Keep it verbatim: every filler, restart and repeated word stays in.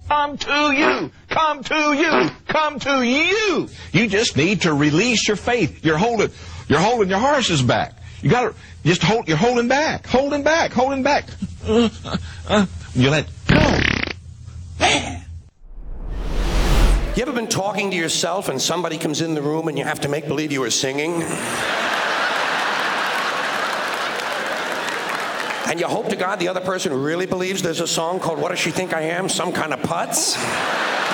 come to you, come to you, come to you. You just need to release your faith. You're holding, you're holding your horses back. You got to just hold. You're holding back, holding back, holding back. Uh, uh, you let go. Man. You ever been talking to yourself and somebody comes in the room and you have to make believe you were singing? And you hope to God the other person really believes there's a song called What Does She Think I Am? Some kind of putz?